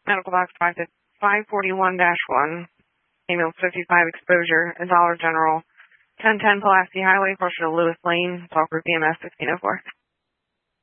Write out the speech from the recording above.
Medical box 541-1, female 55, exposure, Dollar General, 1010 Pulaski Highway, closer to Lewis Lane, Talk Group EMS 1604.